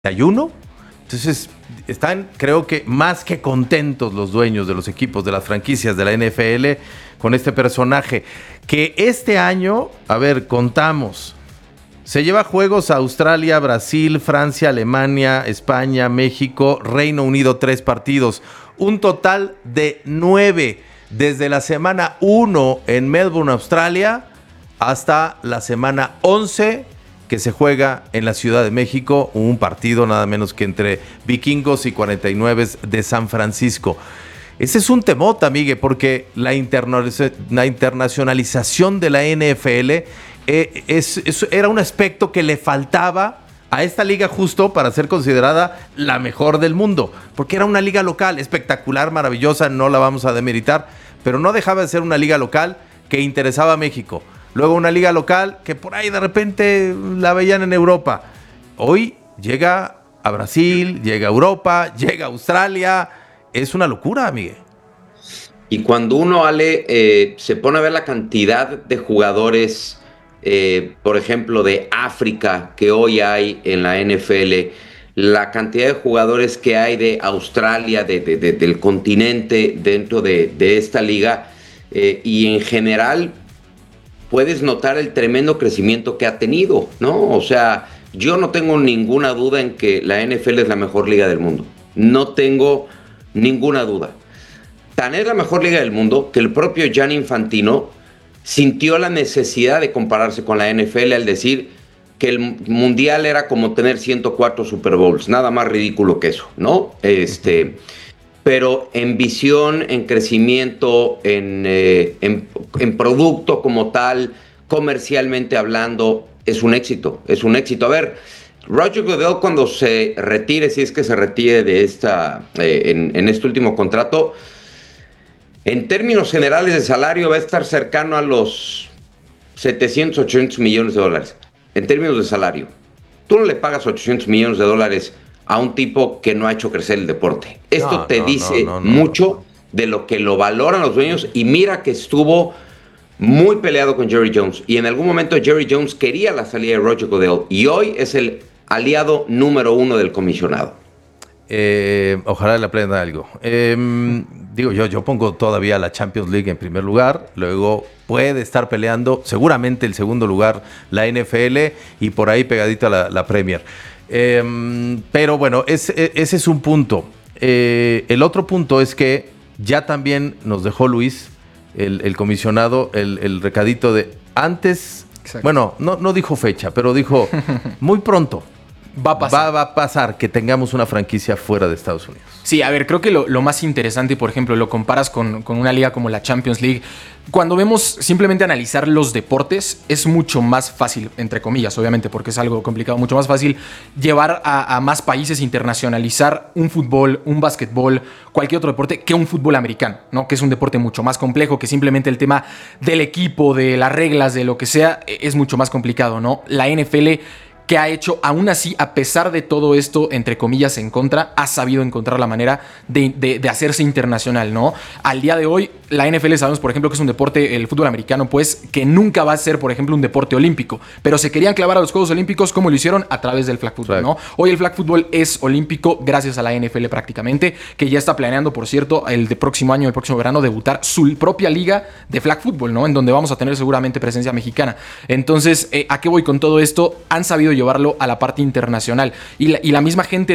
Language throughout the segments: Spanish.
31. Entonces, están, creo que, más que contentos los dueños de los equipos, de las franquicias de la NFL con este personaje. Que este año, a ver, contamos. Se lleva juegos a Australia, Brasil, Francia, Alemania, España, México, Reino Unido, 3 partidos. Un total de 9 desde la semana 1 en Melbourne, Australia, hasta la semana 11 que se juega en la Ciudad de México, un partido nada menos que entre Vikingos y 49 de San Francisco. Ese es un temota, Miguel, porque la internacionalización de la NFL era un aspecto que le faltaba a esta liga justo para ser considerada la mejor del mundo, porque era una liga local espectacular, maravillosa, no la vamos a demeritar, pero no dejaba de ser una liga local que interesaba a México. Luego una liga local que por ahí de repente la veían en Europa. Hoy llega a Brasil, llega a Europa, llega a Australia. Es una locura, Miguel. Y cuando uno, Ale, se pone a ver la cantidad de jugadores, por ejemplo, de África que hoy hay en la NFL, la cantidad de jugadores que hay de Australia, del continente dentro de esta liga, y en general puedes notar el tremendo crecimiento que ha tenido, ¿no? O sea, yo no tengo ninguna duda en que la NFL es la mejor liga del mundo. No tengo ninguna duda. Tan es la mejor liga del mundo que el propio Gianni Infantino sintió la necesidad de compararse con la NFL al decir que el mundial era como tener 104 Super Bowls. Nada más ridículo que eso, ¿no? Pero en visión, en crecimiento, en producto como tal, comercialmente hablando, es un éxito, es un éxito. A ver, Roger Goodell cuando se retire, si es que se retire de en este último contrato, en términos generales de salario va a estar cercano a los 700, 800 millones de dólares, en términos de salario. Tú no le pagas 800 millones de dólares a un tipo que no ha hecho crecer el deporte. Esto te dice mucho de lo que lo valoran los dueños, y mira que estuvo muy peleado con Jerry Jones, y en algún momento Jerry Jones quería la salida de Roger Goodell, y hoy es el aliado número 1 del comisionado. Ojalá le aprenda algo. Yo pongo todavía la Champions League en primer lugar, luego puede estar peleando seguramente el segundo lugar la NFL, y por ahí pegadito a la Premier. Pero bueno, ese es un punto. El otro punto es que ya también nos dejó Luis, el comisionado, el recadito de antes. Exacto. Bueno, no dijo fecha, pero dijo muy pronto. Va a pasar que tengamos una franquicia fuera de Estados Unidos. Sí, a ver, creo que lo más interesante, por ejemplo, lo comparas con una liga como la Champions League. Cuando vemos simplemente analizar los deportes, es mucho más fácil, entre comillas, obviamente, porque es algo complicado, mucho más fácil llevar a más países, internacionalizar un fútbol, un básquetbol, cualquier otro deporte, que un fútbol americano, ¿no? Que es un deporte mucho más complejo, que simplemente el tema del equipo, de las reglas, de lo que sea, es mucho más complicado, ¿no? La NFL, que ha hecho, aún así, a pesar de todo esto, entre comillas, en contra, ha sabido encontrar la manera de hacerse internacional, ¿no? Al día de hoy, la NFL sabemos, por ejemplo, que es un deporte, el fútbol americano, pues, que nunca va a ser, por ejemplo, un deporte olímpico, pero se querían clavar a los Juegos Olímpicos como lo hicieron a través del flag football, ¿no? Hoy el flag football es olímpico gracias a la NFL prácticamente, que ya está planeando, por cierto, el próximo año, el próximo verano, debutar su propia liga de flag football, ¿no? En donde vamos a tener seguramente presencia mexicana. Entonces, ¿a qué voy con todo esto? Han sabido llevarlo a la parte internacional. Y la misma gente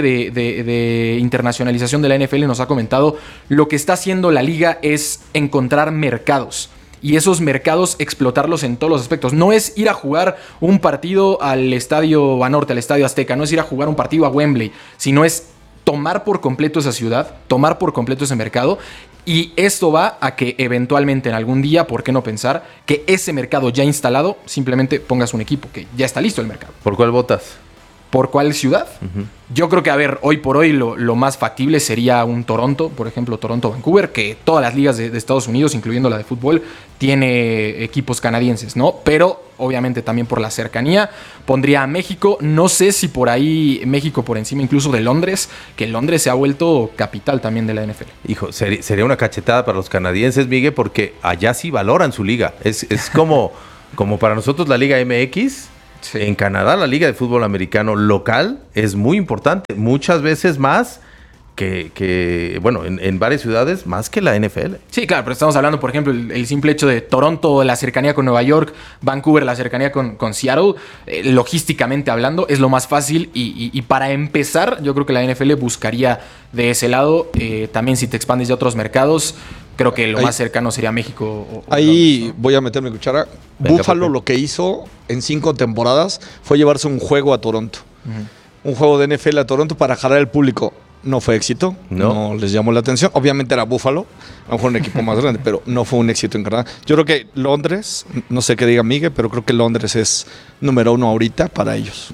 de internacionalización de la NFL nos ha comentado lo que está haciendo la liga es encontrar mercados. Y esos mercados explotarlos en todos los aspectos. No es ir a jugar un partido al Estadio Banorte, al Estadio Azteca. No es ir a jugar un partido a Wembley. Sino es tomar por completo esa ciudad, tomar por completo ese mercado. Y esto va a que eventualmente en algún día, ¿por qué no pensar que ese mercado ya instalado, simplemente pongas un equipo que ya está listo el mercado? ¿Por cuál votas? ¿Por cuál ciudad? Uh-huh. Yo creo que, a ver, hoy por hoy lo más factible sería un Toronto, por ejemplo, Toronto-Vancouver, que todas las ligas de Estados Unidos, incluyendo la de fútbol, tiene equipos canadienses, ¿no? Pero, obviamente, también por la cercanía, pondría a México. No sé si por ahí México por encima incluso de Londres, que Londres se ha vuelto capital también de la NFL. Hijo, sería una cachetada para los canadienses, Miguel, porque allá sí valoran su liga. Es como para nosotros la Liga MX. Sí. En Canadá, la Liga de Fútbol Americano local es muy importante, muchas veces más que bueno, en varias ciudades, más que la NFL. Sí, claro, pero estamos hablando, por ejemplo, el simple hecho de Toronto, la cercanía con Nueva York, Vancouver, la cercanía con Seattle, logísticamente hablando, es lo más fácil y para empezar, yo creo que la NFL buscaría de ese lado, también si te expandes ya a otros mercados, creo que lo más cercano sería México. Ahí voy a meterme cuchara. Buffalo lo que hizo en 5 temporadas fue llevarse un juego a Toronto. Un juego de NFL a Toronto para jalar al público. No fue éxito, no les llamó la atención. Obviamente era Buffalo, a lo mejor un equipo más grande, pero no fue un éxito en Canadá. Yo creo que Londres, no sé qué diga Miguel, pero creo que Londres es número 1 ahorita para ellos.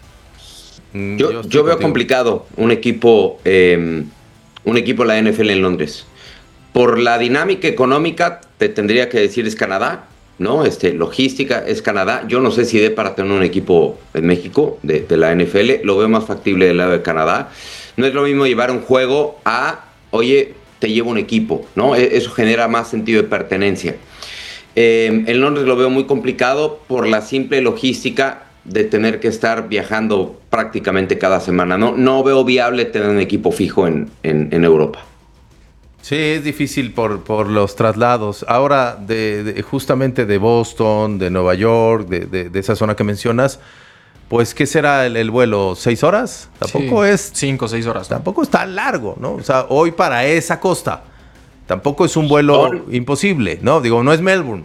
Yo veo complicado un equipo de la NFL en Londres. Por la dinámica económica, te tendría que decir es Canadá, ¿no? Logística es Canadá. Yo no sé si dé para tener un equipo en México de la NFL. Lo veo más factible del lado de Canadá. No es lo mismo llevar un juego a, oye, te llevo un equipo, ¿no? Eso genera más sentido de pertenencia. En Londres lo veo muy complicado por la simple logística de tener que estar viajando prácticamente cada semana. No veo viable tener un equipo fijo en Europa. Sí, es difícil por los traslados. Ahora, justamente de Boston, de Nueva York, de esa zona que mencionas, pues, ¿qué será el vuelo? ¿6 horas? Tampoco es... 5 o 6 horas. ¿No? Tampoco es tan largo, ¿no? O sea, hoy para esa costa, tampoco es un vuelo imposible, ¿no? Digo, no es Melbourne.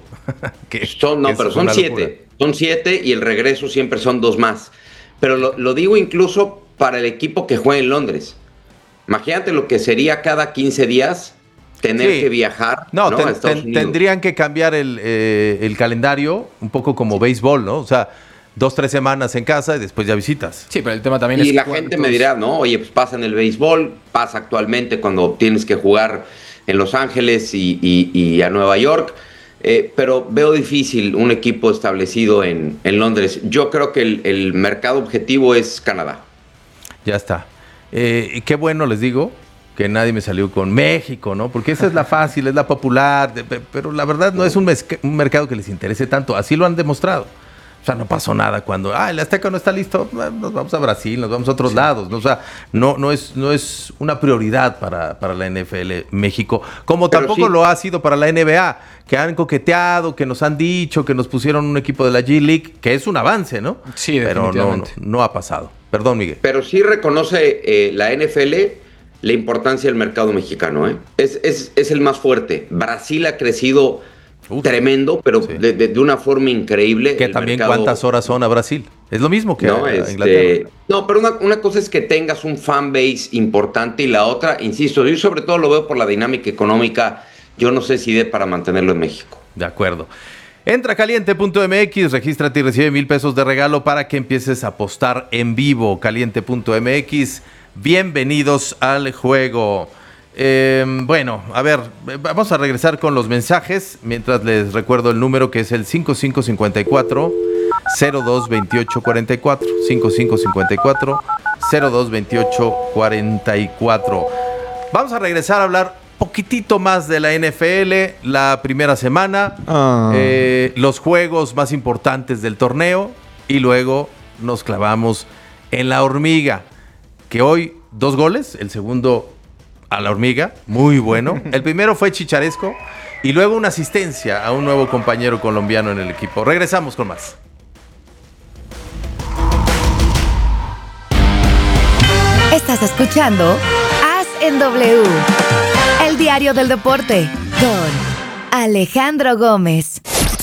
Pero son 7. Son 7 y el regreso siempre son 2 más. Pero lo digo incluso para el equipo que juega en Londres. Imagínate lo que sería cada 15 días tener que viajar a Estados Unidos. Tendrían que cambiar el calendario un poco como béisbol, ¿no? O sea, 2-3 semanas en casa y después ya visitas. Sí, pero el tema también y la gente me dirá, ¿no? Oye, pues pasa en el béisbol, pasa actualmente cuando tienes que jugar en Los Ángeles y a Nueva York, pero veo difícil un equipo establecido en Londres. Yo creo que el mercado objetivo es Canadá. Ya está. Qué bueno, les digo, que nadie me salió con México, ¿no? Porque esa es la fácil, es la popular, pero la verdad no es un mercado que les interese tanto. Así lo han demostrado. O sea, no pasó nada cuando, el Azteca no está listo, nos vamos a Brasil, nos vamos a otros lados. ¿No? O sea, no es una prioridad para la NFL México, como pero tampoco lo ha sido para la NBA, que han coqueteado, que nos han dicho, que nos pusieron un equipo de la G-League, que es un avance, ¿no? Sí, pero no ha pasado. Perdón, Miguel. Pero sí reconoce la NFL la importancia del mercado mexicano, ¿eh? Es el más fuerte. Brasil ha crecido... tremendo, pero de una forma increíble. Que también mercado... ¿Cuántas horas son a Brasil? Es lo mismo que a Inglaterra. No, pero una cosa es que tengas un fan base importante y la otra, insisto, yo sobre todo lo veo por la dinámica económica. Yo no sé si dé para mantenerlo en México. De acuerdo. Entra a caliente.mx, regístrate y recibe $1,000 de regalo para que empieces a apostar en vivo. Caliente.mx, bienvenidos al juego. Bueno, a ver, vamos a regresar con los mensajes mientras les recuerdo el número que es el 5554-022844 5554-022844. Vamos a regresar a hablar poquitito más de la NFL, la primera semana, los juegos más importantes del torneo y luego nos clavamos en la hormiga, que hoy 2 goles, el segundo a la hormiga, muy bueno. El primero fue chicharesco y luego una asistencia a un nuevo compañero colombiano en el equipo. Regresamos con más. Estás escuchando As en W, el diario del deporte, con Alejandro Gómez.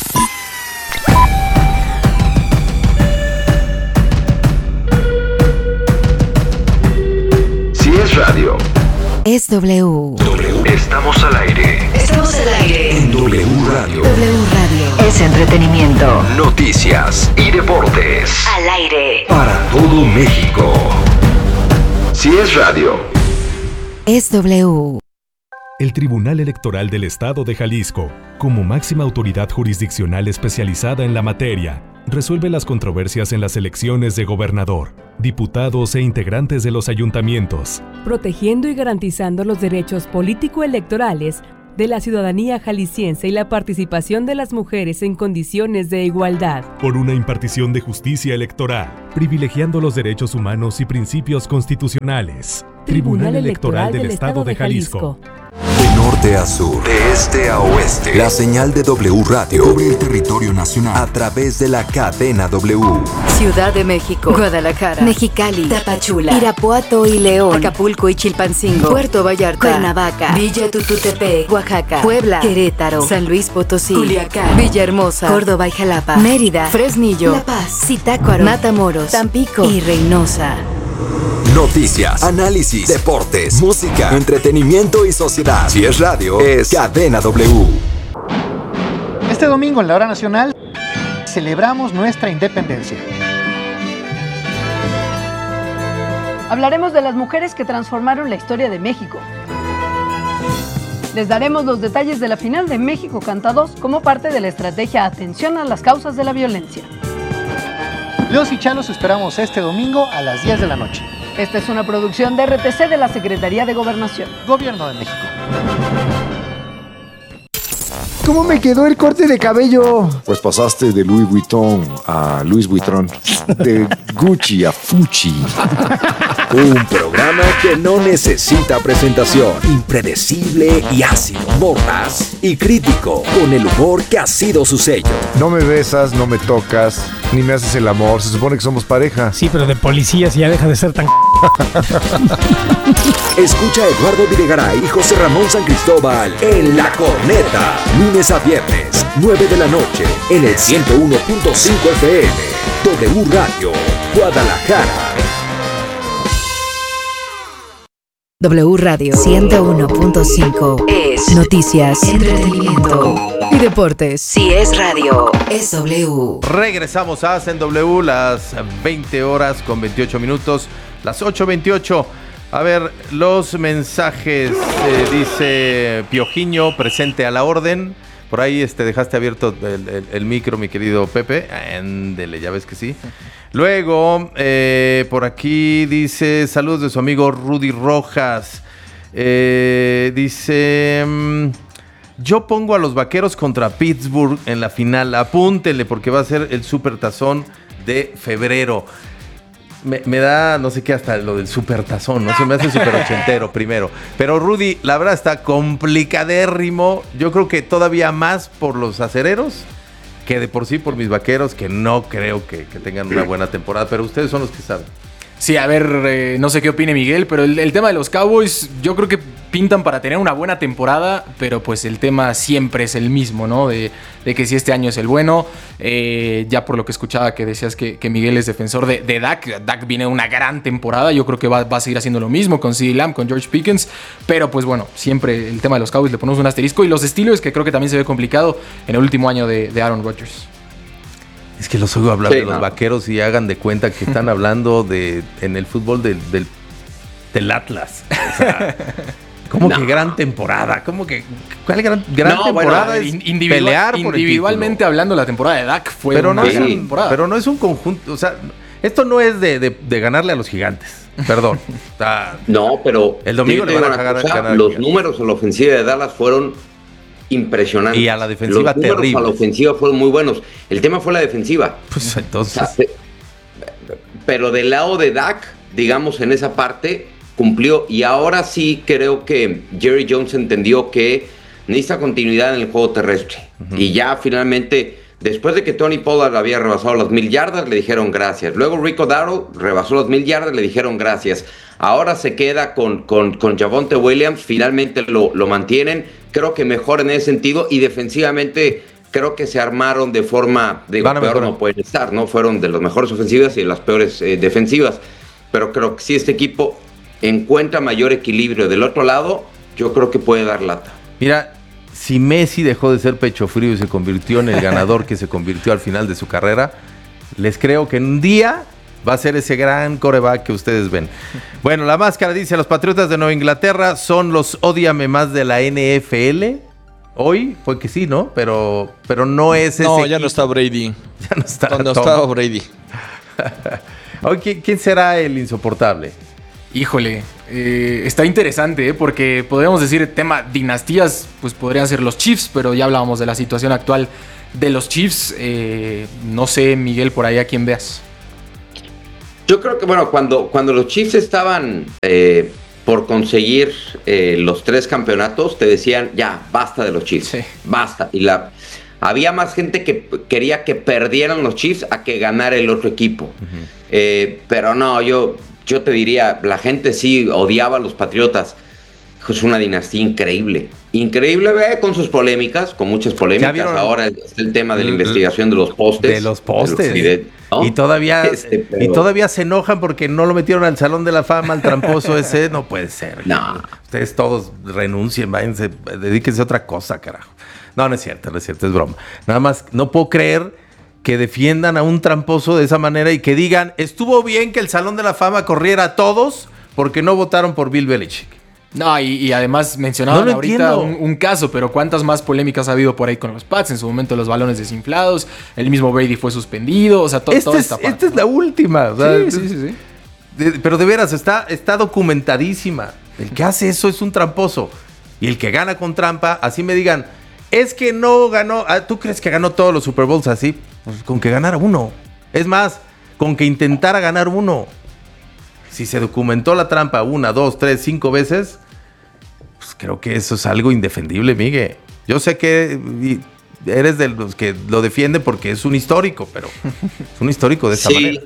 Si es radio, es W. Estamos al aire. Estamos al aire. En W Radio. W Radio. Es entretenimiento. Noticias y deportes. Al aire. Para todo México. Si es radio, es W. El Tribunal Electoral del Estado de Jalisco, como máxima autoridad jurisdiccional especializada en la materia, resuelve las controversias en las elecciones de gobernador, diputados e integrantes de los ayuntamientos, protegiendo y garantizando los derechos político-electorales de la ciudadanía jalisciense y la participación de las mujeres en condiciones de igualdad. Por una impartición de justicia electoral, privilegiando los derechos humanos y principios constitucionales. Tribunal Electoral del Estado de Jalisco. De norte a sur, de este a oeste, la señal de W Radio cubre el territorio nacional a través de la cadena W. Ciudad de México, Guadalajara, Mexicali, Tapachula, Irapuato y León, Acapulco y Chilpancingo, Puerto Vallarta, Cuernavaca, Villa Tututepec, Oaxaca, Puebla, Querétaro, San Luis Potosí, Culiacán, Villahermosa, Córdoba y Jalapa, Mérida, Fresnillo, La Paz, Zitácuaro, Matamoros, Tampico y Reynosa. Noticias, análisis, deportes, música, entretenimiento y sociedad. Si es radio, es Cadena W. Este domingo en la hora nacional celebramos nuestra independencia. Hablaremos de las mujeres que transformaron la historia de México. Les daremos los detalles de la final de México Canta 2 como parte de la estrategia Atención a las causas de la violencia. Los y Chalos esperamos este domingo a las 10 de la noche. Esta es una producción de RTC de la Secretaría de Gobernación. Gobierno de México. ¿Cómo me quedó el corte de cabello? Pues pasaste de Louis Vuitton a Luis Vuitton, de Gucci a Fucci. Un programa que no necesita presentación, impredecible y ácido, mordaz y crítico, con el humor que ha sido su sello. No me besas, no me tocas, ni me haces el amor, se supone que somos pareja. Sí, pero de policías ya deja de ser tan... Escucha a Eduardo Videgaray y José Ramón San Cristóbal en La Corneta, lunes a viernes, 9 de la noche, en el 101.5 FM, W Radio, Guadalajara. W Radio 101.5 es noticias, entretenimiento y deportes. Si es radio, es W. Regresamos a Hacen W, las 20 horas con 28 minutos, las 8:28. A ver, los mensajes, dice Piojiño, presente a la orden. Por ahí dejaste abierto el micro, mi querido Pepe. Ándele, ya ves que sí. Luego, por aquí dice, saludos de su amigo Rudy Rojas. Dice, yo pongo a los Vaqueros contra Pittsburgh en la final. Apúntenle porque va a ser el supertazón de febrero. Me da, no sé qué, hasta lo del supertazón, ¿no? Se me hace súper ochentero primero. Pero Rudy, la verdad está complicadérrimo. Yo creo que todavía más por los acereros que de por sí por mis Vaqueros, que no creo que tengan una buena temporada. Pero ustedes son los que saben. Sí, a ver, no sé qué opine Miguel, pero el tema de los Cowboys, yo creo que pintan para tener una buena temporada, pero pues el tema siempre es el mismo, ¿no? De que si este año es el bueno, ya por lo que escuchaba que decías que Miguel es defensor de Dak. Dak viene de una gran temporada, yo creo que va a seguir haciendo lo mismo con CeeDee Lamb, con George Pickens, pero pues bueno, siempre el tema de los Cowboys le ponemos un asterisco, y los Steelers, que creo que también se ve complicado en el último año de Aaron Rodgers. Es que los oigo hablar de los Vaqueros y hagan de cuenta que están hablando en el fútbol del Atlas. O sea, ¿cómo que gran temporada? ¿Cómo que cuál gran temporada? Bueno, es pelear por individualmente hablando, la temporada de Dak fue una gran temporada. Pero no es un conjunto, o sea, esto no es de ganarle a los Gigantes. Perdón. No, pero el domingo le van a ganar. Los números en la ofensiva de Dallas fueron impresionante. Y a la defensiva terrible. A la ofensiva fueron muy buenos. El tema fue la defensiva. Pues entonces. O sea, pero del lado de Dak, digamos, en esa parte, cumplió. Y ahora sí creo que Jerry Jones entendió que necesita continuidad en el juego terrestre. Uh-huh. Y ya finalmente, después de que Tony Pollard había rebasado las 1,000 yardas, le dijeron gracias. Luego Rico Dowdle rebasó las 1,000 yardas, le dijeron gracias. Ahora se queda con Javonte Williams, finalmente lo mantienen, creo que mejor en ese sentido, y defensivamente creo que se armaron de forma, peor no pueden estar, ¿no? Fueron de las mejores ofensivas y de las peores defensivas, pero creo que si este equipo encuentra mayor equilibrio del otro lado, yo creo que puede dar lata. Mira, si Messi dejó de ser pecho frío y se convirtió en el ganador que se convirtió al final de su carrera, les creo que en un día va a ser ese gran quarterback que ustedes ven. Bueno, la máscara dice, los Patriotas de Nueva Inglaterra son los ódiame más de la NFL. Hoy fue que sí, ¿no? Pero no es ese. No, ya no está Brady. Ya no está. Cuando estaba Brady. Hoy, ¿quién será el insoportable? Híjole, está interesante, porque podríamos decir tema dinastías, pues podrían ser los Chiefs, pero ya hablábamos de la situación actual de los Chiefs. No sé, Miguel, por ahí a quién veas. Yo creo que, bueno, cuando los Chiefs estaban por conseguir los 3 campeonatos, te decían, ya, basta de los Chiefs, basta. Y había más gente que quería que perdieran los Chiefs a que ganara el otro equipo. Pero no, yo te diría, la gente sí odiaba a los Patriotas. Es una dinastía increíble. Increíble, con sus polémicas, con muchas polémicas. Ahora está el tema de la investigación de los postes. De los postes. ¿no? Y todavía se enojan porque no lo metieron al Salón de la Fama, al tramposo ese. No puede ser. No. Ustedes todos renuncien, váyanse, dedíquense a otra cosa, carajo. No es cierto, es broma. Nada más, no puedo creer que defiendan a un tramposo de esa manera y que digan, estuvo bien que el Salón de la Fama corriera a todos porque no votaron por Bill Belichick. No, y además mencionaban ahorita un caso, pero ¿cuántas más polémicas ha habido por ahí con los Pats? En su momento los balones desinflados, el mismo Brady fue suspendido, o sea, toda esta parte. Esta es la última. O sea, sí. Pero de veras, está documentadísima. El que hace eso es un tramposo. Y el que gana con trampa, así me digan, es que no ganó. ¿Tú crees que ganó todos los Super Bowls así? Pues con que ganara uno. Es más, con que intentara ganar uno. Si se documentó la trampa 1, 2, 3, 5 veces, pues creo que eso es algo indefendible, Miguel. Yo sé que eres de los que lo defiende porque es un histórico, pero es un histórico de esta manera.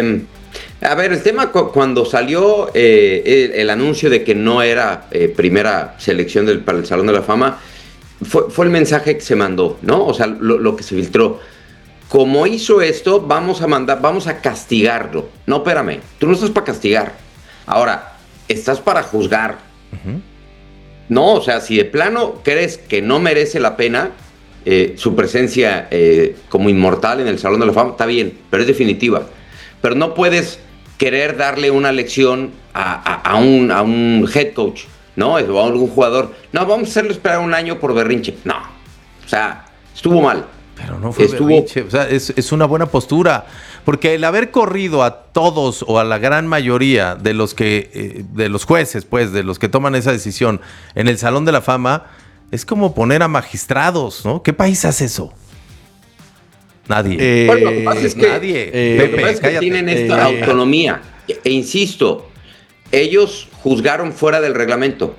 A ver, el tema cuando salió el anuncio de que no era primera selección para el Salón de la Fama, fue el mensaje que se mandó, ¿no? O sea, lo que se filtró. Como hizo esto, vamos a castigarlo. No, espérame, tú no estás para castigar. Ahora, estás para juzgar. Uh-huh. No, o sea, si de plano crees que no merece la pena su presencia como inmortal en el Salón de la Fama, está bien, pero es definitiva. Pero no puedes querer darle una lección a un head coach, ¿no? O a algún jugador. No, vamos a hacerlo esperar un año por berrinche. No, o sea, estuvo mal. Pero no fue berrinche, o sea, es una buena postura, porque el haber corrido a todos o a la gran mayoría de los jueces, pues, de los que toman esa decisión en el Salón de la Fama, es como poner a magistrados, ¿no? ¿Qué país hace eso? Nadie. Bueno, lo que pasa es que, Pepe, tienen esta autonomía. E insisto, ellos juzgaron fuera del reglamento.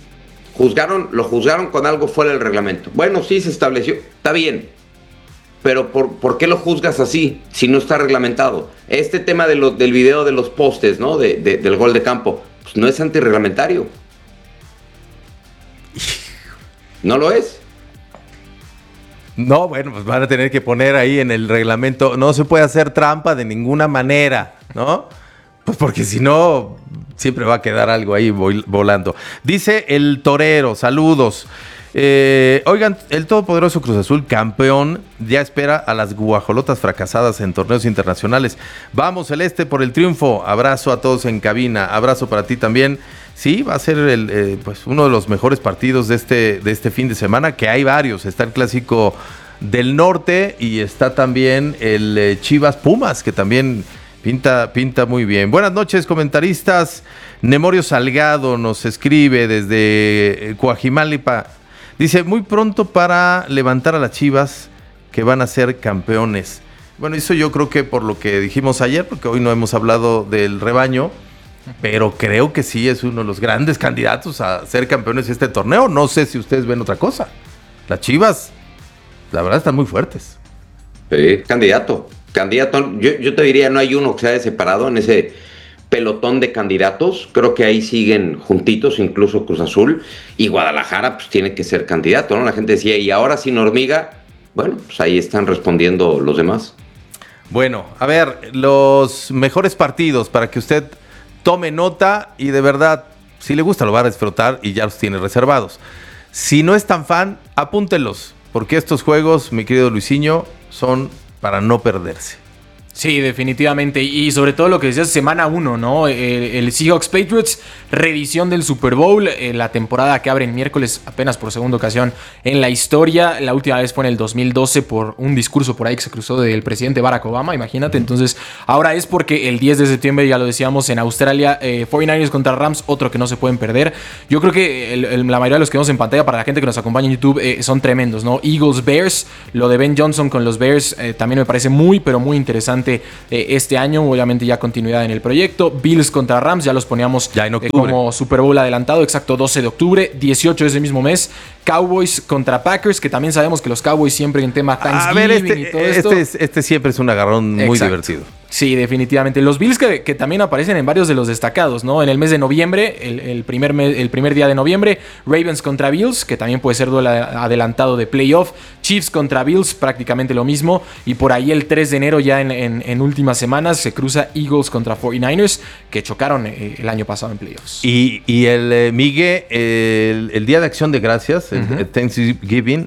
Lo juzgaron con algo fuera del reglamento. Bueno, sí se estableció, está bien. Pero ¿por qué lo juzgas así si no está reglamentado? Este tema del video de los postes, ¿no? Del gol de campo, pues no es antirreglamentario. ¿No lo es? No, bueno, pues van a tener que poner ahí en el reglamento, no se puede hacer trampa de ninguna manera, ¿no? Pues porque si no, siempre va a quedar algo ahí volando. Dice el Torero, saludos. Oigan, el todopoderoso Cruz Azul, campeón, ya espera a las guajolotas fracasadas en torneos internacionales. Vamos, Celeste, por el triunfo. Abrazo a todos en cabina, abrazo para ti también. Sí, va a ser pues uno de los mejores partidos de este fin de semana, que hay varios. Está el Clásico del Norte y está también el Chivas Pumas, que también pinta muy bien. Buenas noches, comentaristas. Nemorio Salgado nos escribe desde Coajimalpa. Dice, muy pronto para levantar a las Chivas, que van a ser campeones. Bueno, eso yo creo que por lo que dijimos ayer, porque hoy no hemos hablado del rebaño, pero creo que sí es uno de los grandes candidatos a ser campeones de este torneo. No sé si ustedes ven otra cosa. Las Chivas, la verdad, están muy fuertes. Sí, candidato. Yo te diría, no hay uno que se haya separado en ese pelotón de candidatos. Creo que ahí siguen juntitos, incluso Cruz Azul, y Guadalajara pues tiene que ser candidato, ¿no? La gente decía, y ahora sin hormiga. Bueno, pues ahí están respondiendo los demás. Bueno, a ver, los mejores partidos para que usted tome nota y de verdad, si le gusta lo va a disfrutar y ya los tiene reservados. Si no es tan fan, apúntelos, porque estos juegos, mi querido Luisinho, son para no perderse. Sí, definitivamente. Y sobre todo lo que decías, semana 1, ¿no? El Seahawks Patriots, reedición del Super Bowl, la temporada que abre el miércoles apenas por segunda ocasión en la historia. La última vez fue en el 2012 por un discurso por ahí que se cruzó del presidente Barack Obama, imagínate. Entonces, ahora es porque el 10 de septiembre, ya lo decíamos, en Australia, 49ers contra Rams, otro que no se pueden perder. Yo creo que la mayoría de los que vemos en pantalla, para la gente que nos acompaña en YouTube, son tremendos, ¿no? Eagles, Bears, lo de Ben Johnson con los Bears también me parece muy, pero muy interesante este año, obviamente ya continuidad en el proyecto. Bills contra Rams, ya los poníamos ya en octubre, como Super Bowl adelantado, exacto, 12 de octubre, 18 de ese mismo mes. Cowboys contra Packers, que también sabemos que los Cowboys siempre en tema Thanksgiving y todo esto. Este siempre es un agarrón muy divertido. Sí, definitivamente. Los Bills que también aparecen en varios de los destacados, ¿no? En el mes de noviembre, el primer día de noviembre, Ravens contra Bills, que también puede ser duelo adelantado de playoff. Chiefs contra Bills, prácticamente lo mismo. Y por ahí el 3 de enero, ya en últimas semanas, se cruza Eagles contra 49ers, que chocaron el año pasado en playoffs. Y el Migue, el Día de Acción de Gracias, el Thanksgiving,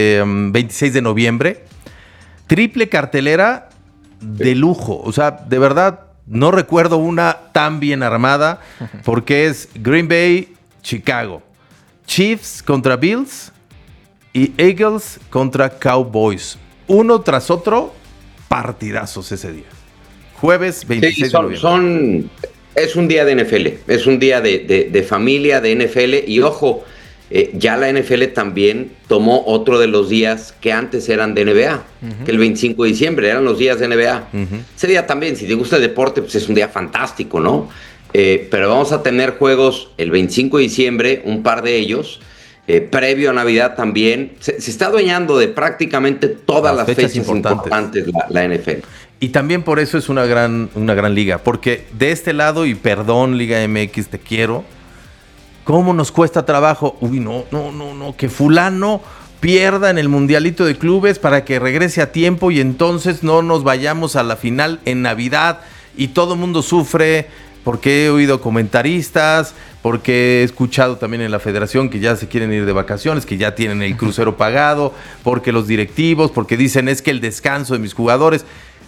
26 de noviembre, triple cartelera de lujo. O sea, de verdad, no recuerdo una tan bien armada, porque es Green Bay, Chicago, Chiefs contra Bills y Eagles contra Cowboys. Uno tras otro, partidazos ese día. Jueves 26 de noviembre. Es un día de NFL, es un día de familia, de NFL, y ojo, ya la NFL también tomó otro de los días que antes eran de NBA, que el 25 de diciembre eran los días de NBA. Ese día también, si te gusta el deporte, pues es un día fantástico, ¿no? Pero vamos a tener juegos el 25 de diciembre, un par de ellos, previo a Navidad también. Se está adueñando de prácticamente todas las fechas importantes la NFL. Y también por eso es una gran liga, porque de este lado, y perdón Liga MX, te quiero, ¿cómo nos cuesta trabajo? Uy, no, que fulano pierda en el mundialito de clubes para que regrese a tiempo y entonces no nos vayamos a la final en Navidad y todo el mundo sufre, porque he oído comentaristas, porque he escuchado también en la federación que ya se quieren ir de vacaciones, que ya tienen el crucero pagado, porque los directivos, porque dicen es que el descanso de mis jugadores.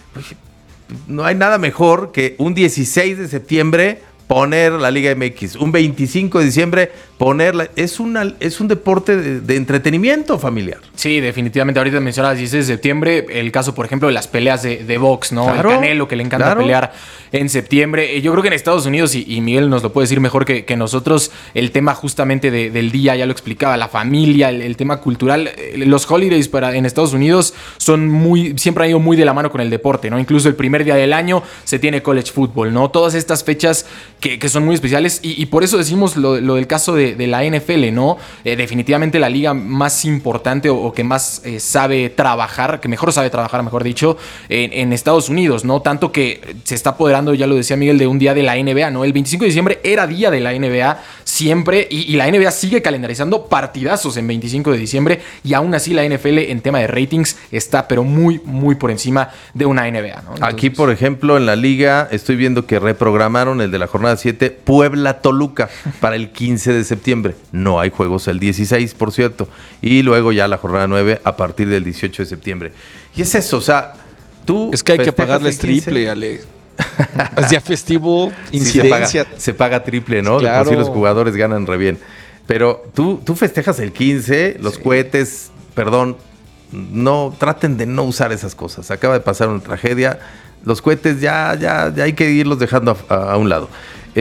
No hay nada mejor que un 16 de septiembre poner la Liga MX, un 25 de diciembre ponerla. Es un deporte de entretenimiento familiar. Sí, definitivamente. Ahorita mencionabas 16 de septiembre, el caso, por ejemplo, de las peleas de box, ¿no? Claro, el Canelo, que le encanta pelear en septiembre. Yo creo que en Estados Unidos, y Miguel nos lo puede decir mejor que nosotros, el tema justamente del día, ya lo explicaba, la familia, el tema cultural. Los holidays en Estados Unidos siempre han ido muy de la mano con el deporte, ¿no? Incluso el primer día del año se tiene college football, ¿no? Todas estas fechas que son muy especiales, y por eso decimos lo del caso de la NFL, ¿no? Definitivamente la liga más importante o que más sabe trabajar, que mejor sabe trabajar, mejor dicho, en Estados Unidos, ¿no? Tanto que se está apoderando, ya lo decía Miguel, de un día de la NBA, ¿no? El 25 de diciembre era día de la NBA siempre, y la NBA sigue calendarizando partidazos en 25 de diciembre, y aún así la NFL en tema de ratings está pero muy, muy por encima de una NBA, ¿no? Entonces, aquí, por ejemplo, en la liga estoy viendo que reprogramaron el de la jornada 7, Puebla-Toluca, para el 15 de septiembre. No hay juegos el 16, por cierto. Y luego ya la jornada 9 a partir del 18 de septiembre. Y es eso, o sea, tú... Es que hay que pagarles triple, Ale. Es día festivo, incidencia. Sí, se paga triple, ¿no? Claro. Por si los jugadores ganan re bien. Pero tú festejas el 15, los cohetes, perdón, no, traten de no usar esas cosas. Acaba de pasar una tragedia. Los cohetes ya hay que irlos dejando a un lado.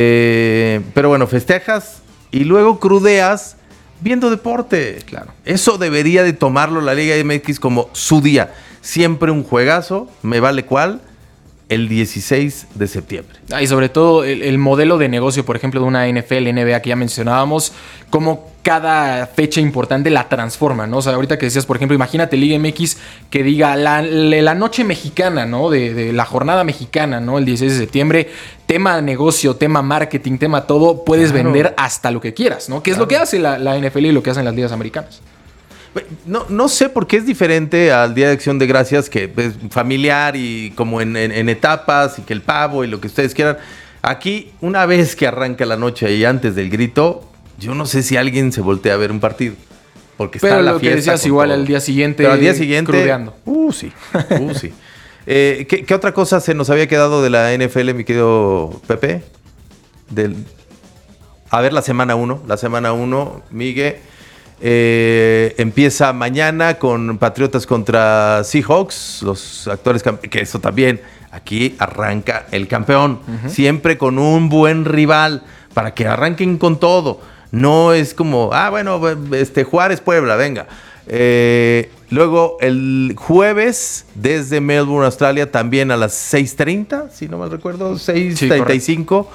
Pero bueno, festejas y luego crudeas viendo deporte. Claro. Eso debería de tomarlo la Liga MX como su día. Siempre un juegazo, me vale cuál, el 16 de septiembre. Y sobre todo el modelo de negocio, por ejemplo, de una NFL, NBA que ya mencionábamos, como cada fecha importante la transforma, ¿no? O sea, ahorita que decías, por ejemplo, imagínate Liga MX que diga la noche mexicana, ¿no? De la jornada mexicana, ¿no? El 16 de septiembre, tema negocio, tema marketing, tema todo, puedes vender hasta lo que quieras, ¿no? Que es lo que hace la NFL y lo que hacen las ligas americanas. No sé por qué es diferente al Día de Acción de Gracias, que es familiar y como en etapas, y que el pavo y lo que ustedes quieran. Aquí, una vez que arranca la noche y antes del grito, yo no sé si alguien se voltea a ver un partido. Porque está pero la lo fiesta. Que decías igual todo. Al día siguiente. Pero al día siguiente. Crudeando. Sí. ¿Qué otra cosa se nos había quedado de la NFL, mi querido Pepe? A ver, la semana 1. La semana 1, Miguel. Empieza mañana con Patriotas contra Seahawks, los actuales que eso también, aquí arranca el campeón, siempre con un buen rival, para que arranquen con todo. No es como, bueno, Juárez Puebla, venga. Luego el jueves desde Melbourne, Australia, también a las 6:30, si no mal recuerdo, 6:35.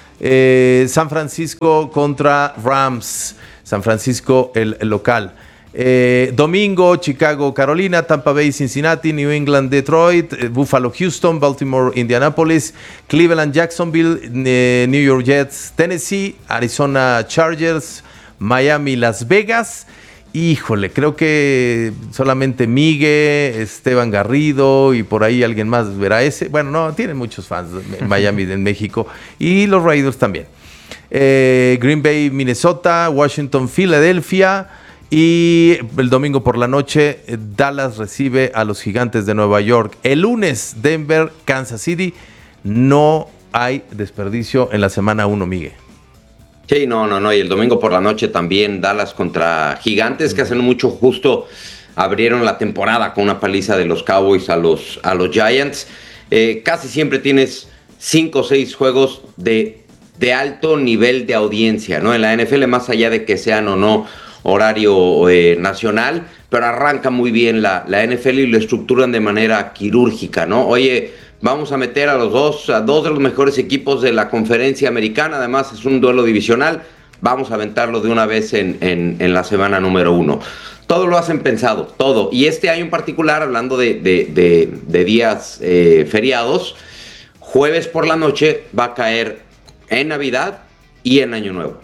San Francisco contra Rams. San Francisco, el local. Domingo, Chicago, Carolina, Tampa Bay, Cincinnati, New England, Detroit, Buffalo, Houston, Baltimore, Indianapolis, Cleveland, Jacksonville, New York Jets, Tennessee, Arizona Chargers, Miami, Las Vegas. Híjole, creo que solamente Miguel, Esteban Garrido y por ahí alguien más verá ese. Bueno, no, tienen muchos fans en Miami, en México. Y los Raiders también. Green Bay, Minnesota, Washington, Filadelfia. Y el domingo por la noche, Dallas recibe a los Gigantes de Nueva York. El lunes, Denver, Kansas City. No hay desperdicio en la semana 1, Miguel. Sí, no. Y el domingo por la noche también Dallas contra Gigantes, que hacen mucho justo abrieron la temporada con una paliza de los Cowboys a los Giants. Casi siempre tienes 5 o 6 juegos de alto nivel de audiencia, ¿no? En la NFL, más allá de que sean o no horario nacional, pero arranca muy bien la NFL y lo estructuran de manera quirúrgica, ¿no? Oye, vamos a meter a dos de los mejores equipos de la conferencia americana, además es un duelo divisional, vamos a aventarlo de una vez en la semana número 1. Todo lo hacen pensado, todo. Y este año en particular, hablando de días feriados, jueves por la noche va a caer en Navidad y en Año Nuevo.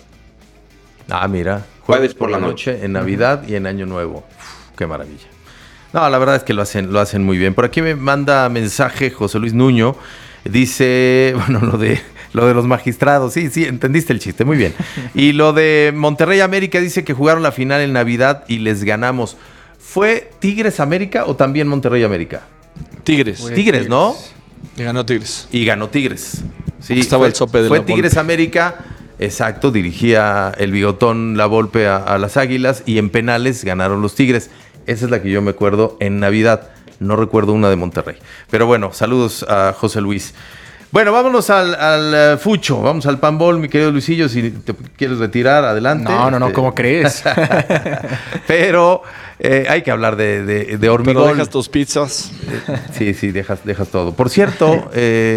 Mira. Jueves por la noche. En Navidad y en Año Nuevo. Qué maravilla. No, la verdad es que lo hacen muy bien. Por aquí me manda mensaje José Luis Nuño. Dice, bueno, lo de los magistrados. Sí, entendiste el chiste, muy bien. Y lo de Monterrey América, dice que jugaron la final en Navidad y les ganamos. ¿Fue Tigres América o también Monterrey América? Tigres. Tigres, ¿no? Y ganó Tigres. Sí, estaba el sope de fue la Tigres Volpe. América, exacto, dirigía el bigotón La Volpe a las Águilas y en penales ganaron los Tigres. Esa es la que yo me acuerdo en Navidad. No recuerdo una de Monterrey. Pero bueno, saludos a José Luis. Bueno, vámonos al Fucho, vamos al Panball, mi querido Luisillo, si te quieres retirar, adelante. No, ¿cómo crees? Pero hay que hablar de hormigón. Pero dejas tus pizzas. Sí, dejas todo. Por cierto,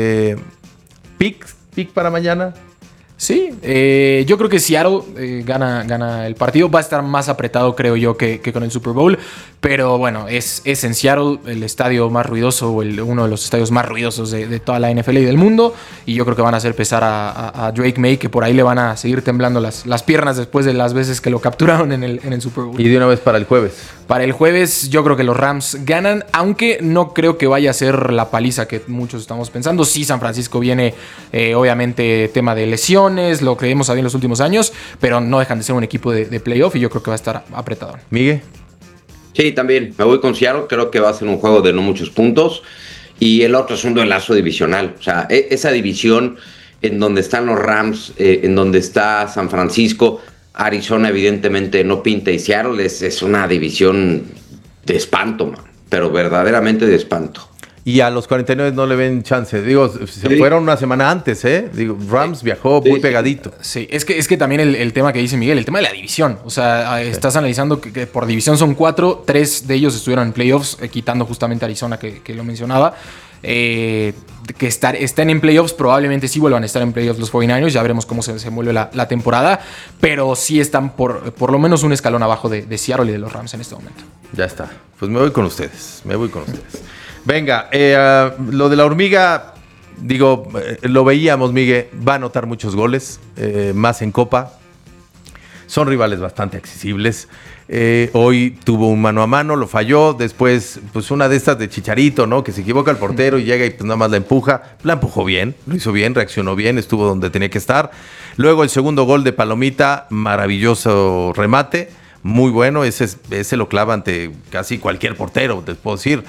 pick para mañana. Sí, yo creo que Seattle gana el partido. Va a estar más apretado, creo yo, que con el Super Bowl. Pero bueno, es en Seattle, el estadio más ruidoso, o uno de los estadios más ruidosos de toda la NFL y del mundo. Y yo creo que van a hacer pesar a Drake May, que por ahí le van a seguir temblando las piernas después de las veces que lo capturaron en el Super Bowl. Y de una vez para el jueves. Para el jueves yo creo que los Rams ganan, aunque no creo que vaya a ser la paliza que muchos estamos pensando. Sí, San Francisco viene, obviamente, tema de lesiones, lo que hemos sabido en los últimos años, pero no dejan de ser un equipo de playoff y yo creo que va a estar apretado. ¿Miguel? Sí, también. Me voy con Seattle. Creo que va a ser un juego de no muchos puntos. Y el otro es un duelazo divisional. O sea, esa división en donde están los Rams, en donde está San Francisco, Arizona evidentemente no pinta, y Seattle es una división de espanto, man. Pero verdaderamente de espanto. Y a los 49 no le ven chance. Digo, se fueron una semana antes, ¿eh? Digo, Rams viajó muy pegadito. Sí, es que también el tema que dice Miguel, el tema de la división. O sea, estás analizando que por división son 4, 3 de ellos estuvieron en playoffs, quitando justamente a Arizona, que lo mencionaba. Que estén en playoffs, probablemente sí vuelvan a estar en playoffs los 49ers. Ya veremos cómo se mueve la temporada. Pero sí están por lo menos un escalón abajo de Seattle y de los Rams en este momento. Ya está. Pues me voy con ustedes. Venga, lo de la hormiga, digo, lo veíamos, Miguel, va a anotar muchos goles, más en Copa. Son rivales bastante accesibles. Hoy tuvo un mano a mano, lo falló. Después, pues una de estas de Chicharito, ¿no? Que se equivoca el portero y llega y pues nada más la empuja. La empujó bien, lo hizo bien, reaccionó bien, estuvo donde tenía que estar. Luego el segundo gol de Palomita, maravilloso remate, muy bueno. Ese lo clava ante casi cualquier portero, te puedo decir.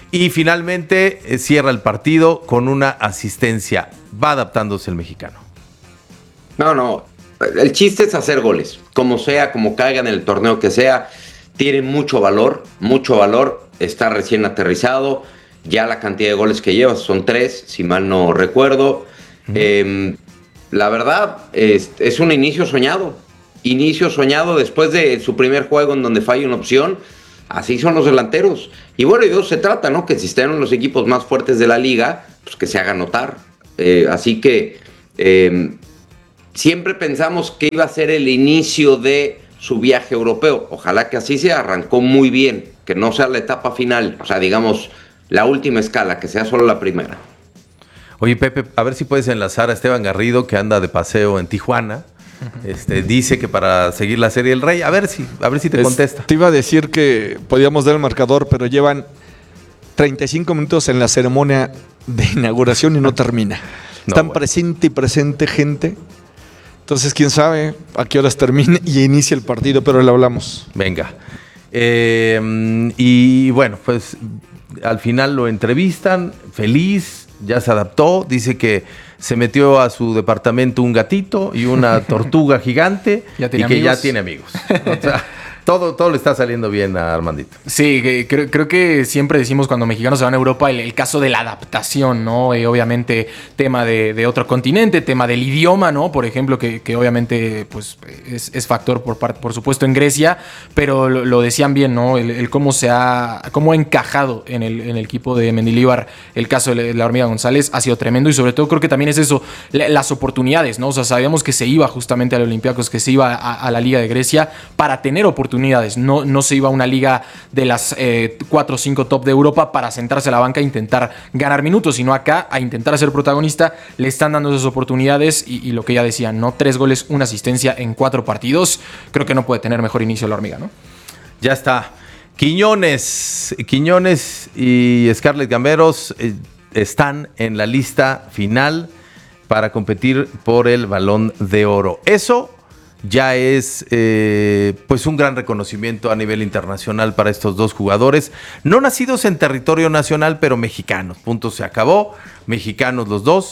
Y finalmente cierra el partido con una asistencia. Va adaptándose el mexicano. No. El chiste es hacer goles. Como sea, como caiga en el torneo que sea. Tiene mucho valor. Está recién aterrizado. Ya la cantidad de goles que lleva son 3, si mal no recuerdo. La verdad, es un inicio soñado. Después de su primer juego en donde falla una opción. Así son los delanteros. Y bueno, y de eso se trata, ¿no? Que si están en los equipos más fuertes de la liga, pues que se haga notar. Así que siempre pensamos que iba a ser el inicio de su viaje europeo. Ojalá que así sea. Arrancó muy bien. Que no sea la etapa final. O sea, digamos, la última escala, que sea solo la primera. Oye, Pepe, a ver si puedes enlazar a Esteban Garrido, que anda de paseo en Tijuana. Dice que para seguir la Serie del Rey, a ver si te contesta. Te iba a decir que podíamos dar el marcador, pero llevan 35 minutos en la ceremonia de inauguración y no termina. Están presente gente. Entonces, quién sabe a qué horas termine y inicia el partido, pero le hablamos. Venga. Y bueno, pues al final lo entrevistan, feliz, ya se adaptó, dice que se metió a su departamento un gatito y una tortuga gigante y que ya tiene amigos. O sea, todo le está saliendo bien a Armandito. Sí, creo que siempre decimos cuando mexicanos se van a Europa el caso de la adaptación, ¿no? Obviamente tema de otro continente, tema del idioma, ¿no? Por ejemplo, que obviamente pues es factor por supuesto en Grecia, pero lo decían bien, ¿no? El cómo ha encajado en el equipo de Mendilibar el caso de la Hormiga González ha sido tremendo y sobre todo creo que también es eso, las oportunidades, ¿no? O sea, sabíamos que se iba justamente al Olympiacos, que se iba a la Liga de Grecia para tener oportunidades. No se iba a una liga de las 4 o 5 top de Europa para sentarse a la banca e intentar ganar minutos, sino acá a intentar ser protagonista. Le están dando esas oportunidades y lo que ya decían, ¿no? 3 goles, 1 asistencia en 4 partidos. Creo que no puede tener mejor inicio la Hormiga, ¿no? Ya está. Quiñones y Scarlett Gamberos están en la lista final para competir por el Balón de Oro. Eso ya es pues un gran reconocimiento a nivel internacional para estos dos jugadores, no nacidos en territorio nacional, pero mexicanos. Punto, se acabó. Mexicanos los dos,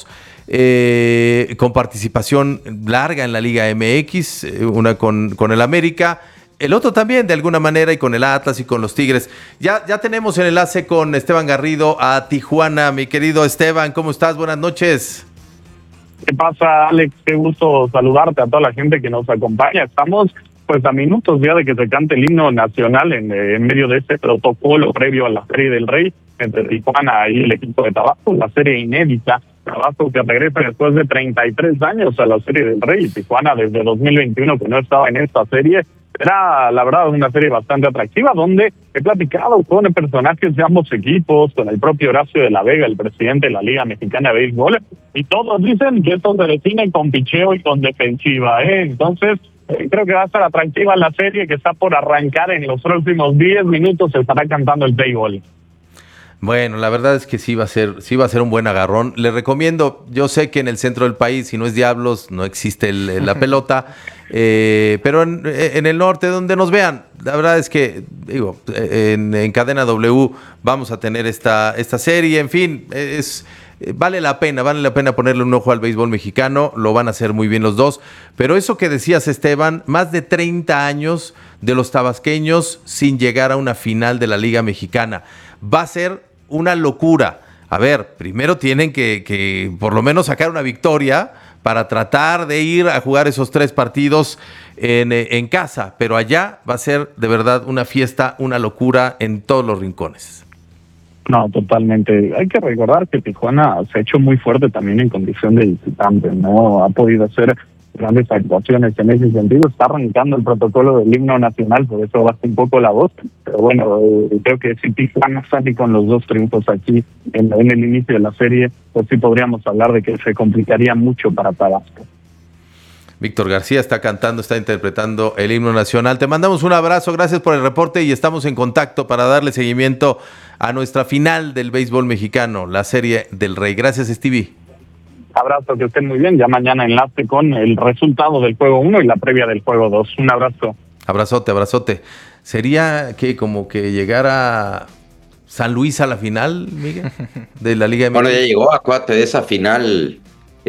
con participación larga en la Liga MX, una con el América, el otro también de alguna manera, y con el Atlas y con los Tigres. Ya tenemos el enlace con Esteban Garrido a Tijuana. Mi querido Esteban, ¿cómo estás? Buenas noches. ¿Qué pasa, Alex? Qué gusto saludarte a toda la gente que nos acompaña. Estamos pues a minutos ya de que se cante el himno nacional en medio de este protocolo previo a la Serie del Rey entre Tijuana y el equipo de Tabasco, la serie inédita. Tabasco que regresa después de 33 años a la Serie del Rey. Tijuana desde 2021 que no estaba en esta serie. Era, la verdad, una serie bastante atractiva donde he platicado con personajes de ambos equipos, con el propio Horacio de la Vega, el presidente de la Liga Mexicana de Béisbol, y todos dicen que esto se define con picheo y con defensiva, Entonces, creo que va a estar atractiva la serie que está por arrancar en los próximos 10 minutos, se estará cantando el béisbol. Bueno, la verdad es que sí va a ser un buen agarrón. Les recomiendo, yo sé que en el centro del país, si no es Diablos, no existe la pelota, pero en el norte, donde nos vean, la verdad es que, digo, en Cadena W vamos a tener esta serie, en fin, vale la pena ponerle un ojo al béisbol mexicano, lo van a hacer muy bien los dos, pero eso que decías, Esteban, más de 30 años de los tabasqueños sin llegar a una final de la Liga Mexicana. Va a ser una locura. A ver, primero tienen que por lo menos sacar una victoria para tratar de ir a jugar esos 3 partidos en casa, pero allá va a ser de verdad una fiesta, una locura en todos los rincones. No, totalmente. Hay que recordar que Tijuana se ha hecho muy fuerte también en condición de visitante, ¿no? Ha podido hacer grandes actuaciones en ese sentido. Está arrancando el protocolo del himno nacional, por eso baja un poco la voz. Pero bueno, creo que si Tijuana sale con los 2 triunfos aquí en el inicio de la serie, pues sí podríamos hablar de que se complicaría mucho para Tabasco. Víctor García está cantando, está interpretando el himno nacional. Te mandamos un abrazo, gracias por el reporte y estamos en contacto para darle seguimiento a nuestra final del béisbol mexicano, la Serie del Rey. Gracias, Stevie. Abrazo, que estén muy bien. Ya mañana enlace con el resultado del juego 1 y la previa del juego 2. Un abrazo. Abrazote. Sería que como que llegara San Luis a la final, Miguel, de la Liga MX. Bueno, ya llegó, acuérdate de esa final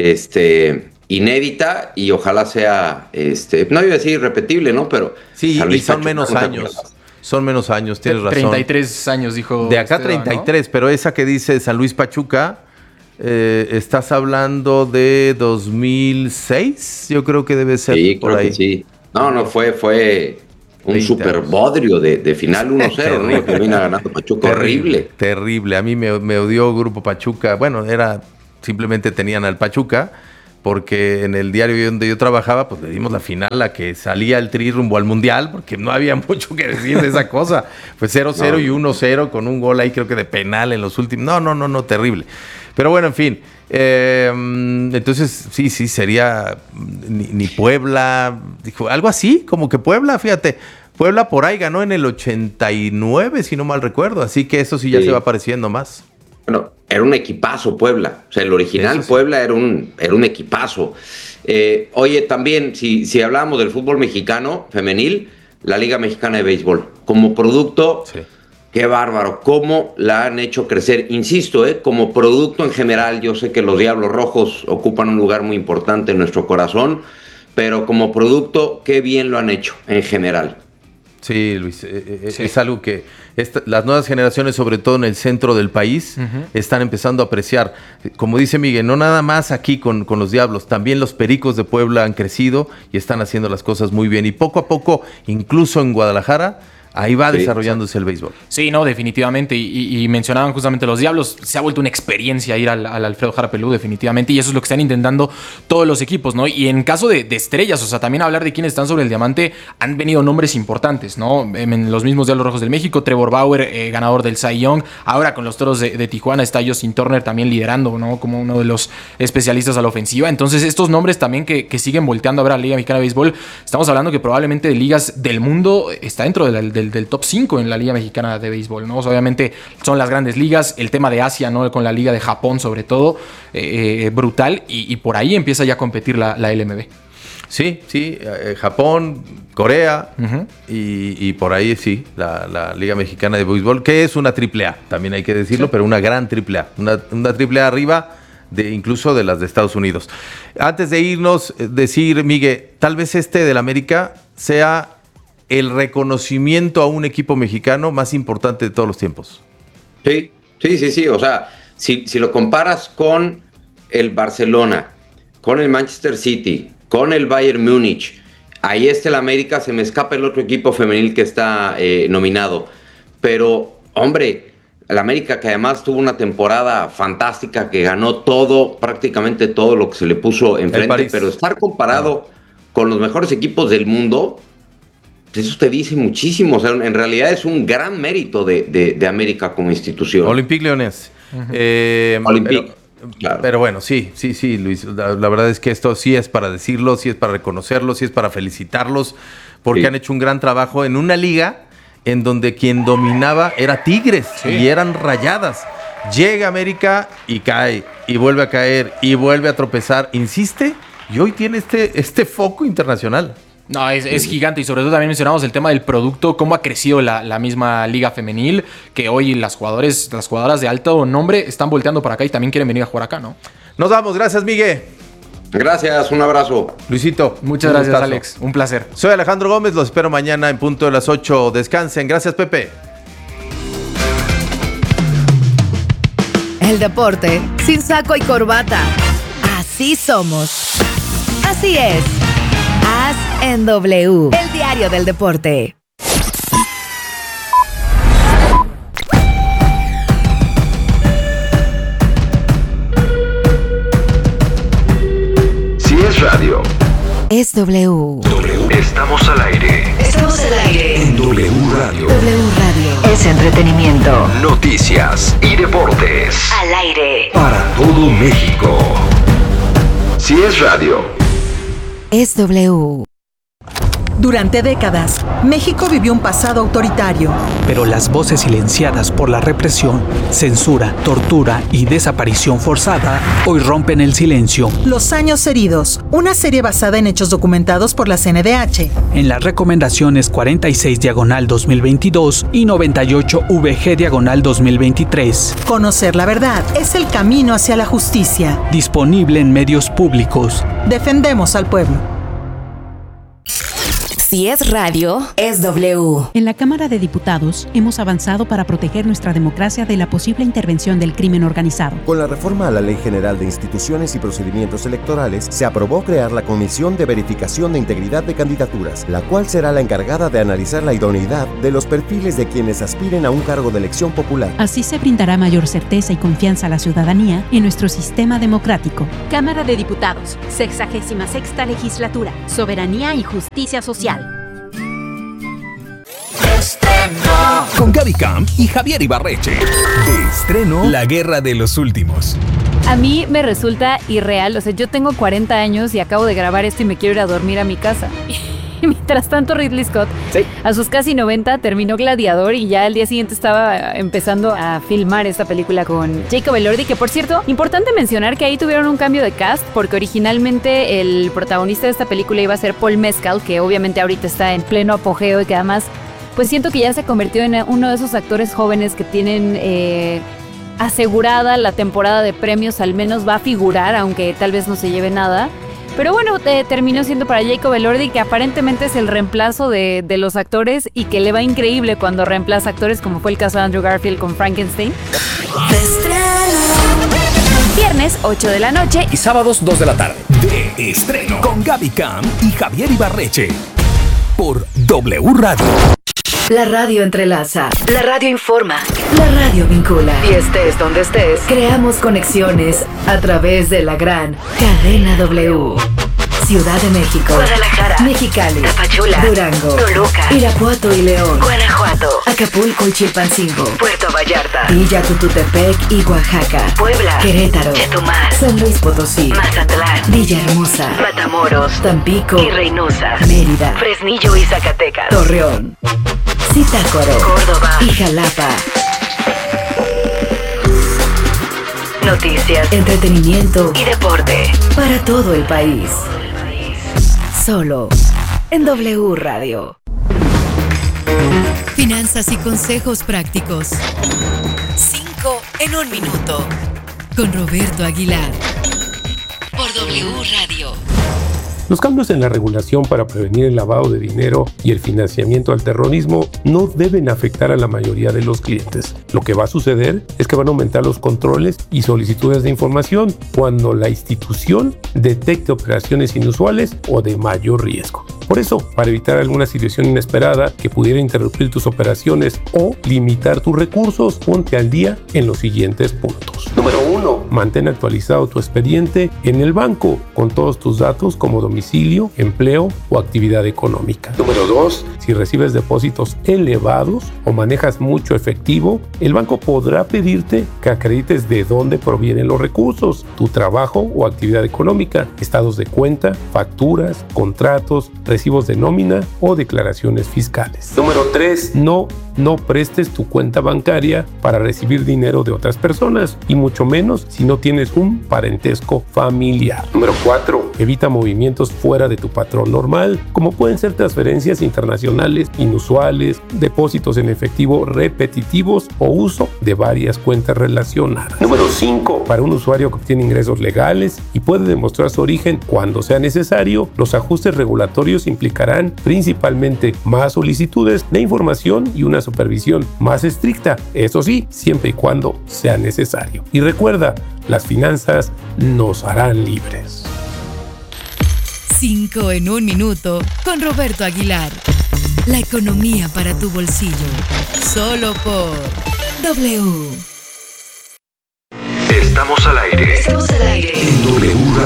inédita y ojalá sea, no iba a decir irrepetible, ¿no? Pero sí, y son menos años. Son menos años, tienes razón. 33 años, dijo. De acá Esteban, 33, ¿no? Pero esa que dice San Luis Pachuca, estás hablando de 2006, yo creo que debe ser por ahí. Sí. No, fue un super bodrio de final 1-0, ¿no? Que termina ganando Pachuca. Terrible. A mí me odió Grupo Pachuca. Bueno, simplemente tenían al Pachuca, porque en el diario donde yo trabajaba, pues le dimos la final a que salía el Tri rumbo al Mundial, porque no había mucho que decir de esa cosa. Pues 0-0 y 1-0 con un gol ahí, creo que de penal en los últimos. No, terrible. Pero bueno, en fin. Entonces, sí, sería ni Puebla, dijo, algo así, como que Puebla, fíjate. Puebla por ahí ganó en el 89, si no mal recuerdo. Así que eso sí ya se va pareciendo más. Bueno, era un equipazo Puebla. O sea, el original Puebla era un equipazo. Oye, también, si hablamos del fútbol mexicano femenil, la Liga Mexicana de Béisbol, como producto, qué bárbaro, cómo la han hecho crecer. Insisto, como producto en general, yo sé que los Diablos Rojos ocupan un lugar muy importante en nuestro corazón, pero como producto, qué bien lo han hecho en general. Sí, Luis, es algo que las nuevas generaciones, sobre todo en el centro del país, están empezando a apreciar. Como dice Miguel, no nada más aquí con los Diablos, también los Pericos de Puebla han crecido y están haciendo las cosas muy bien. Y poco a poco, incluso en Guadalajara, ahí va desarrollándose el béisbol. Sí, no, definitivamente. Y mencionaban justamente los Diablos. Se ha vuelto una experiencia ir al Alfredo Jara Pelú, definitivamente. Y eso es lo que están intentando todos los equipos, ¿no? Y en caso de estrellas, o sea, también hablar de quiénes están sobre el diamante, han venido nombres importantes, ¿no? En los mismos Diablos Rojos del México, Trevor Bauer, ganador del Cy Young. Ahora con los Toros de Tijuana está Justin Turner también liderando, ¿no? Como uno de los especialistas a la ofensiva. Entonces, estos nombres también que siguen volteando a ver a la Liga Mexicana de Béisbol, estamos hablando que probablemente de ligas del mundo está dentro del top 5 en la Liga Mexicana de Béisbol, ¿no? O sea, obviamente son las grandes ligas, el tema de Asia, ¿no? Con la Liga de Japón sobre todo, brutal, y por ahí empieza ya a competir la LMB. Sí, Japón, Corea, y por ahí sí, la Liga Mexicana de Béisbol, que es una AAA, también hay que decirlo, pero una gran AAA, una AAA arriba incluso de las de Estados Unidos. Antes de irnos, decir, Miguel, tal vez del América sea el reconocimiento a un equipo mexicano más importante de todos los tiempos. Sí. O sea, si lo comparas con el Barcelona, con el Manchester City, con el Bayern Múnich, ahí está el América, se me escapa el otro equipo femenil que está nominado. Pero, hombre, el América, que además tuvo una temporada fantástica, que ganó prácticamente todo lo que se le puso enfrente, pero estar comparado con los mejores equipos del mundo, eso te dice muchísimo. O sea, en realidad es un gran mérito de América como institución. Olympique Lyonnais. Olympique. Claro. Pero bueno, sí, Luis. La verdad es que esto sí es para decirlo, sí es para reconocerlo, sí es para felicitarlos, porque han hecho un gran trabajo en una liga en donde quien dominaba era Tigres y eran Rayadas. Llega América y cae, y vuelve a caer, y vuelve a tropezar, insiste, y hoy tiene este foco internacional. No, es gigante, y sobre todo también mencionamos el tema del producto, cómo ha crecido la misma liga femenil, que hoy las jugadoras de alto nombre están volteando para acá y también quieren venir a jugar acá, ¿no? Nos vamos, gracias, Miguel. Gracias, un abrazo. Luisito. Muchas gracias, gustazo. Alex, un placer. Soy Alejandro Gómez, los espero mañana en punto de las 8. Descansen, gracias, Pepe. El deporte sin saco y corbata. Así somos. Así es. As en W, el diario del deporte. Si es radio, es W. Estamos al aire. Estamos al aire. En W Radio. W Radio. Es entretenimiento. Noticias y deportes. Al aire. Para todo México. Si es radio, es W. Durante décadas, México vivió un pasado autoritario. Pero las voces silenciadas por la represión, censura, tortura y desaparición forzada hoy rompen el silencio. Los años heridos, una serie basada en hechos documentados por la CNDH. En las recomendaciones 46/2022 y 98/VG/2023. Conocer la verdad es el camino hacia la justicia. Disponible en medios públicos. Defendemos al pueblo. Si es radio, es W. En la Cámara de Diputados hemos avanzado para proteger nuestra democracia de la posible intervención del crimen organizado. Con la reforma a la Ley General de Instituciones y Procedimientos Electorales, se aprobó crear la Comisión de Verificación de Integridad de Candidaturas, la cual será la encargada de analizar la idoneidad de los perfiles de quienes aspiren a un cargo de elección popular. Así se brindará mayor certeza y confianza a la ciudadanía en nuestro sistema democrático. Cámara de Diputados, 66ª Legislatura, Soberanía y Justicia Social. Con Gaby Camp y Javier Ibarreche. De estreno, La Guerra de los Últimos. A mí me resulta irreal. O sea, yo tengo 40 años y acabo de grabar esto y me quiero ir a dormir a mi casa. Y mientras tanto, Ridley Scott, a sus casi 90, terminó Gladiador y ya al día siguiente estaba empezando a filmar esta película con Jacob Elordi, que por cierto, importante mencionar que ahí tuvieron un cambio de cast, porque originalmente el protagonista de esta película iba a ser Paul Mescal, que obviamente ahorita está en pleno apogeo y que además, pues siento que ya se convirtió en uno de esos actores jóvenes que tienen asegurada la temporada de premios, al menos va a figurar, aunque tal vez no se lleve nada. Pero bueno, terminó siendo para Jacob Elordi, que aparentemente es el reemplazo de los actores y que le va increíble cuando reemplaza actores, como fue el caso de Andrew Garfield con Frankenstein. Viernes, 8 de la noche y sábados, 2 de la tarde. De estreno con Gaby Camp y Javier Ibarreche. Por W Radio. La radio entrelaza, la radio informa, la radio vincula. Y estés donde estés, creamos conexiones a través de la gran cadena W. Ciudad de México, Guadalajara, Mexicali, Tapachula, Durango, Toluca, Irapuato y León, Guanajuato, Acapulco y Chilpancingo, Puerto Vallarta, Villa Tututepec y Oaxaca, Puebla, Querétaro, Chetumal, San Luis Potosí, Mazatlán, Villahermosa, Matamoros, Tampico y Reynosa, Mérida, Fresnillo y Zacatecas, Torreón, Zitácuaro, Córdoba y Jalapa. Noticias, entretenimiento y deporte para todo el país. Solo en W Radio. Finanzas y consejos prácticos. 5 en 1 minuto. Con Roberto Aguilar. Por W Radio. Los cambios en la regulación para prevenir el lavado de dinero y el financiamiento al terrorismo no deben afectar a la mayoría de los clientes. Lo que va a suceder es que van a aumentar los controles y solicitudes de información cuando la institución detecte operaciones inusuales o de mayor riesgo. Por eso, para evitar alguna situación inesperada que pudiera interrumpir tus operaciones o limitar tus recursos, ponte al día en los siguientes puntos. Número 1. Mantén actualizado tu expediente en el banco con todos tus datos como domicilio, empleo o actividad económica. Número 2. Si recibes depósitos elevados o manejas mucho efectivo, el banco podrá pedirte que acredites de dónde provienen los recursos, tu trabajo o actividad económica, estados de cuenta, facturas, contratos, recibos de nómina o declaraciones fiscales. Número 3. No prestes tu cuenta bancaria para recibir dinero de otras personas y mucho menos si no tienes un parentesco familiar. Número 4. Evita movimientos fuera de tu patrón normal, como pueden ser transferencias internacionales inusuales, depósitos en efectivo repetitivos o uso de varias cuentas relacionadas. Número 5. Para un usuario que obtiene ingresos legales y puede demostrar su origen cuando sea necesario, los ajustes regulatorios implicarán principalmente más solicitudes de información y una supervisión más estricta, eso sí, siempre y cuando sea necesario. Y recuerda, las finanzas nos harán libres. 5 en 1 minuto con Roberto Aguilar. La economía para tu bolsillo. Solo por W. Estamos al aire. Estamos al aire. En W